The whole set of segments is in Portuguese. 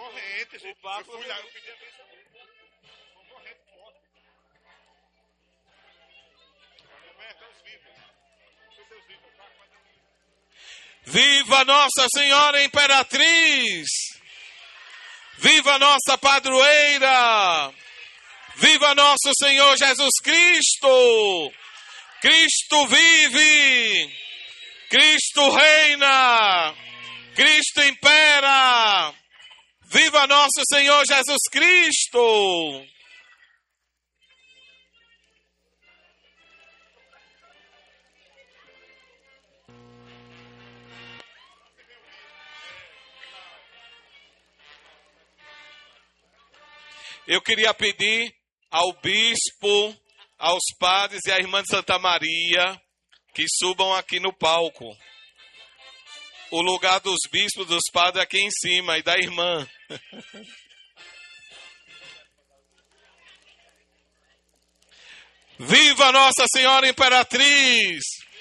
corrente, gente. Eu fui lá, eu pedi a bênção. Corrente forte. Roberto, os vivos. Seus vivos, tá? Viva Nossa Senhora Imperatriz! Viva nossa padroeira! Viva nosso Senhor Jesus Cristo! Cristo vive! Cristo reina! Cristo impera! Viva nosso Senhor Jesus Cristo! Eu queria pedir ao bispo, aos padres e à irmã de Santa Maria que subam aqui no palco. O lugar dos bispos, dos padres aqui em cima e da irmã. Viva Nossa Senhora Imperatriz!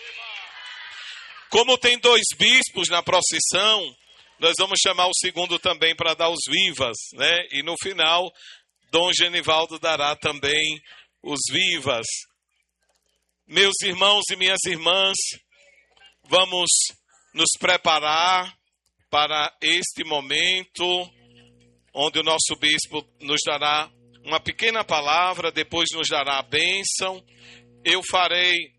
Como tem 2 bispos na procissão, nós vamos chamar o segundo também para dar os vivas, né? E no final, Dom Genivaldo dará também os vivas. Meus irmãos e minhas irmãs, vamos nos preparar para este momento, onde o nosso bispo nos dará uma pequena palavra, depois nos dará a bênção. Eu farei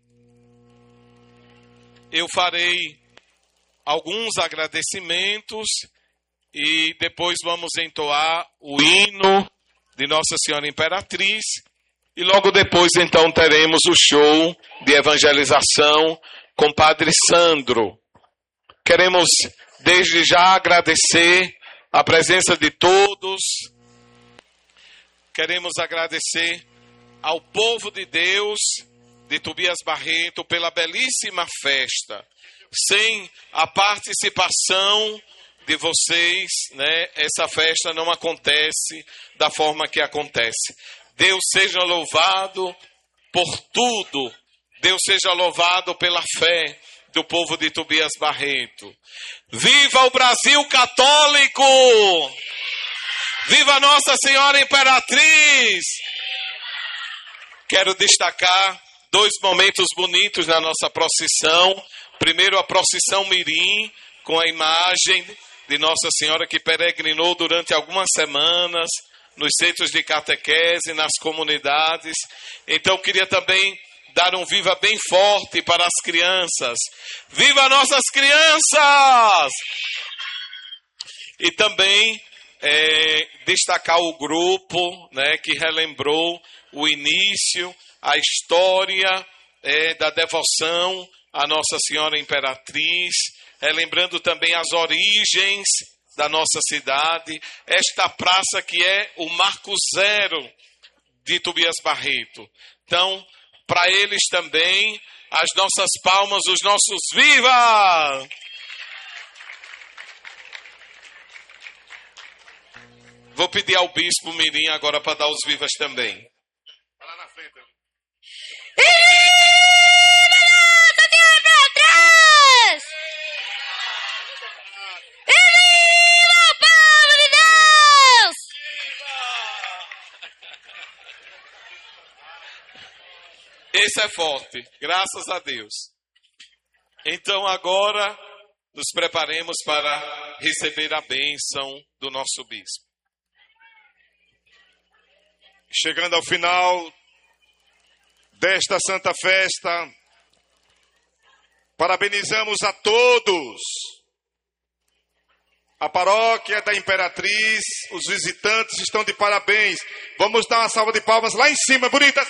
alguns agradecimentos e depois vamos entoar o hino de Nossa Senhora Imperatriz e logo depois então teremos o show de evangelização com Padre Sandro. Queremos desde já agradecer a presença de todos. Queremos agradecer ao povo de Deus de Tobias Barreto pela belíssima festa. Sem a participação de vocês, né, essa festa não acontece da forma que acontece. Deus seja louvado por tudo. Deus seja louvado pela fé do povo de Tobias Barreto. Viva o Brasil católico! Viva Nossa Senhora Imperatriz! Quero destacar 2 momentos bonitos na nossa procissão. Primeiro, a procissão mirim, com a imagem de Nossa Senhora que peregrinou durante algumas semanas nos centros de catequese, nas comunidades. Então, queria também dar um viva bem forte para as crianças. Viva nossas crianças! E também destacar o grupo, né, que relembrou o início, a história da devoção a Nossa Senhora Imperatriz, relembrando também as origens da nossa cidade, esta praça que é o Marco Zero de Tobias Barreto. Então, para eles também, as nossas palmas, os nossos viva! Vou pedir ao Bispo Mirim agora para dar os vivas também. Vai lá na frente. Esse é forte, graças a Deus. Então agora nos preparemos para receber a bênção do nosso bispo. Chegando ao final desta santa festa, parabenizamos a todos. A paróquia da Imperatriz, os visitantes estão de parabéns. Vamos dar uma salva de palmas lá em cima, bonitas.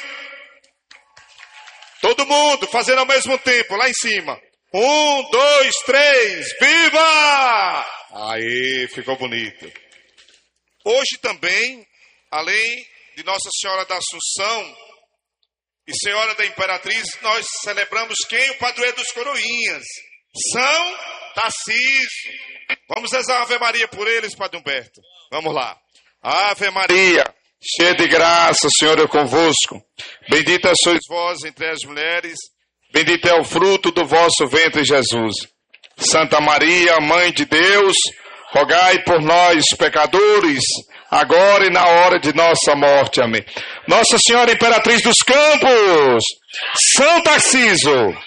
Todo mundo fazendo ao mesmo tempo, lá em cima. 1, 2, 3, viva! Aí, ficou bonito. Hoje também, além de Nossa Senhora da Assunção e Senhora da Imperatriz, nós celebramos quem? O padroeiro dos Coroinhas, São Tarcísio. Vamos rezar a Ave Maria por eles, Padre Humberto. Vamos lá. Ave Maria, cheia de graça, o Senhor é convosco. Bendita sois vós entre as mulheres, bendito é o fruto do vosso ventre, Jesus. Santa Maria, Mãe de Deus, rogai por nós, pecadores, agora e na hora de nossa morte. Amém. Nossa Senhora Imperatriz dos Campos, São Tarcísio.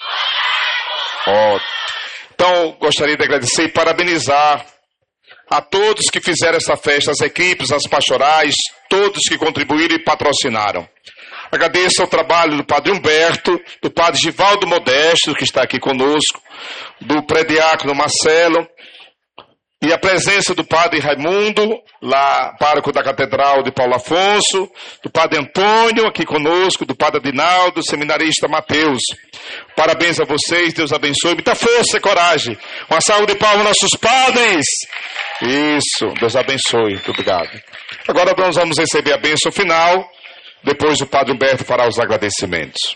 Então, gostaria de agradecer e parabenizar a todos que fizeram essa festa, as equipes, as pastorais, todos que contribuíram e patrocinaram. Agradeço ao trabalho do Padre Humberto, do Padre Givaldo Modesto, que está aqui conosco, do prediácono Marcelo, e a presença do Padre Raimundo, lá, pároco da Catedral de Paulo Afonso, do Padre Antônio, aqui conosco, do Padre Adinaldo, seminarista Mateus. Parabéns a vocês, Deus abençoe, muita força e coragem. Uma salva de palmas aos nossos padres. Isso, Deus abençoe, muito obrigado. Agora nós vamos receber a bênção final, depois o Padre Humberto fará os agradecimentos.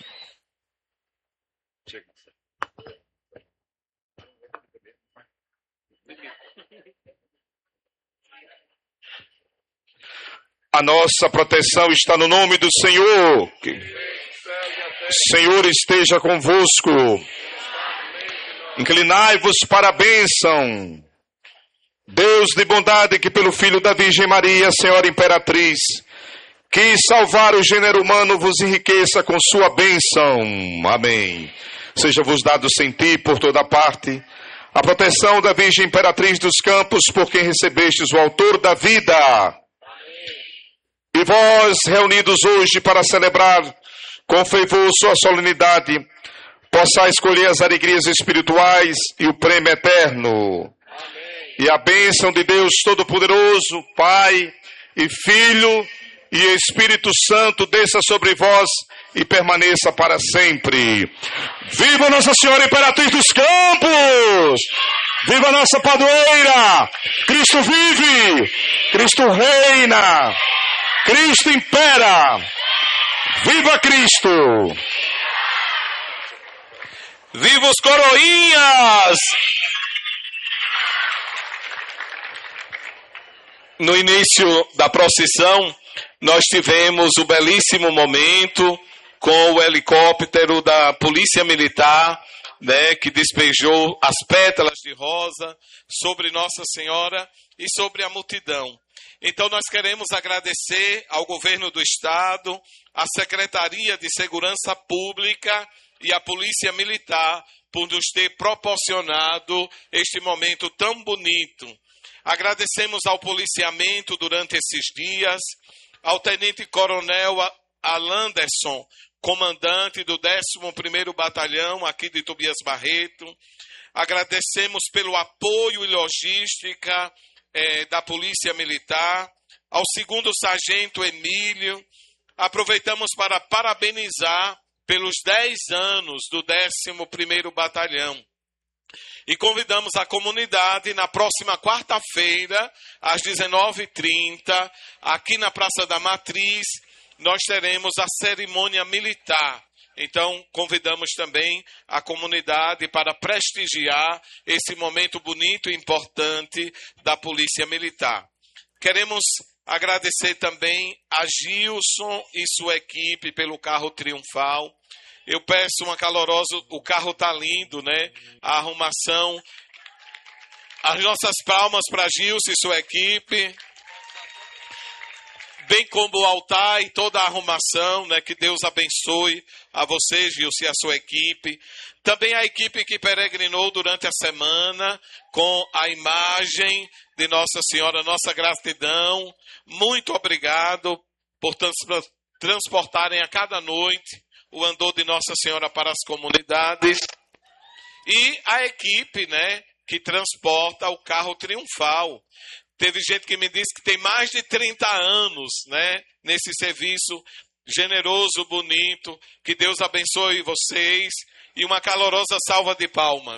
A nossa proteção está no nome do Senhor. O Senhor esteja convosco. Inclinai-vos para a bênção. Deus de bondade, que pelo Filho da Virgem Maria, Senhora Imperatriz, que salvar o gênero humano vos enriqueça com sua bênção. Amém. Seja-vos dado sentir por toda parte a proteção da Virgem Imperatriz dos Campos, por quem recebestes o autor da vida. E vós, reunidos hoje para celebrar com fervor sua solenidade, possais escolher as alegrias espirituais e o prêmio eterno. Amém. E a bênção de Deus Todo-Poderoso, Pai e Filho e Espírito Santo desça sobre vós e permaneça para sempre. Viva Nossa Senhora Imperatriz dos Campos! Viva nossa padroeira! Cristo vive! Cristo reina! Cristo impera! Viva Cristo! Viva os coroinhas! No início da procissão, nós tivemos o belíssimo momento com o helicóptero da Polícia Militar, né, que despejou as pétalas de rosa sobre Nossa Senhora e sobre a multidão. Então nós queremos agradecer ao Governo do Estado, à Secretaria de Segurança Pública e à Polícia Militar por nos ter proporcionado este momento tão bonito. Agradecemos ao policiamento durante esses dias, ao Tenente Coronel Alanderson, comandante do 11º Batalhão aqui de Tobias Barreto. Agradecemos pelo apoio e logística da Polícia Militar, ao 2º Sargento Emílio. Aproveitamos para parabenizar pelos 10 anos do 11º Batalhão. E convidamos a comunidade na próxima quarta-feira, às 19h30, aqui na Praça da Matriz, nós teremos a cerimônia militar. Então, convidamos também a comunidade para prestigiar esse momento bonito e importante da Polícia Militar. Queremos agradecer também a Gilson e sua equipe pelo carro triunfal. Eu peço uma calorosa, o carro está lindo, né? A arrumação. As nossas palmas para Gilson e sua equipe. Bem como o altar e toda a arrumação, né? Que Deus abençoe a você, Gilson, e a sua equipe. Também a equipe que peregrinou durante a semana com a imagem de Nossa Senhora, nossa gratidão. Muito obrigado por transportarem a cada noite o andor de Nossa Senhora para as comunidades. E a equipe, né, que transporta o carro triunfal. Teve gente que me disse que tem mais de 30 anos, né, nesse serviço generoso, bonito. Que Deus abençoe vocês e uma calorosa salva de palmas.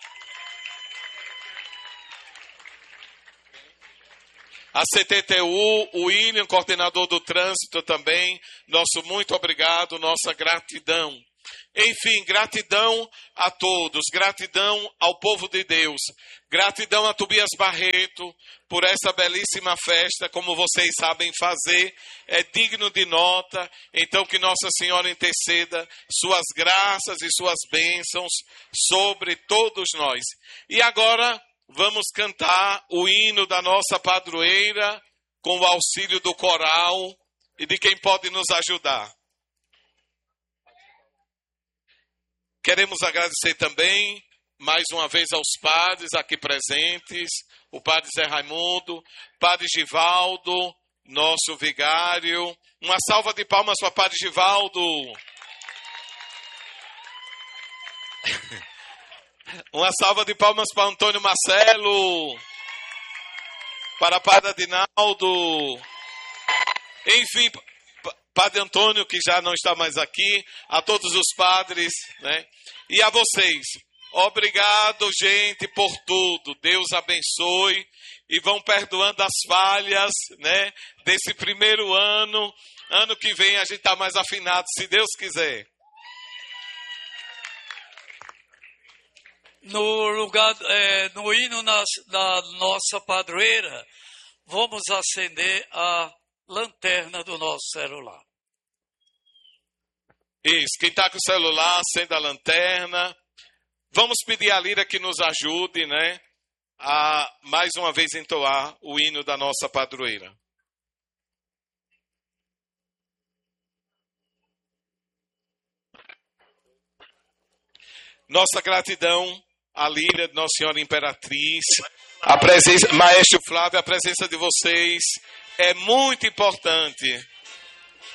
A CTTU, o William, coordenador do trânsito também, nosso muito obrigado, nossa gratidão. Enfim, gratidão a todos, gratidão ao povo de Deus, gratidão a Tobias Barreto por essa belíssima festa, como vocês sabem fazer, é digno de nota. Então que Nossa Senhora interceda suas graças e suas bênçãos sobre todos nós. E agora vamos cantar o hino da nossa padroeira com o auxílio do coral e de quem pode nos ajudar. Queremos agradecer também, mais uma vez, aos padres aqui presentes, o padre Zé Raimundo, padre Givaldo, nosso vigário. Uma salva de palmas para o padre Givaldo. Uma salva de palmas para Antônio Marcelo, para padre Adinaldo. Enfim, padre Antônio, que já não está mais aqui, a todos os padres, né? E a vocês. Obrigado, gente, por tudo. Deus abençoe e vão perdoando as falhas, né, desse primeiro ano. Ano que vem a gente está mais afinado, se Deus quiser. No lugar, no hino da nossa padroeira, vamos acender a lanterna do nosso celular. Isso, quem está com o celular, acenda a lanterna. Vamos pedir a Lira que nos ajude, né, a mais uma vez entoar o hino da nossa padroeira. Nossa gratidão à Lira de Nossa Senhora Imperatriz, a presença, Maestro Flávio, a presença de vocês é muito importante